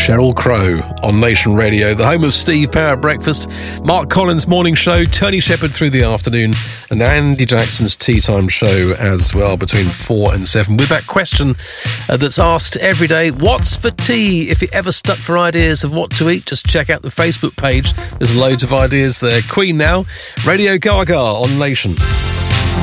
Sheryl Crow on Nation Radio, the home of Steve Power Breakfast, Mark Collins' morning show, Tony Shepherd through the afternoon, and Andy Jackson's tea time show as well between 4 and 7, with that question that's asked every day: what's for tea? If you're ever stuck for ideas of what to eat, just check out the Facebook page. There's loads of ideas there. Queen now, Radio Gaga on Nation.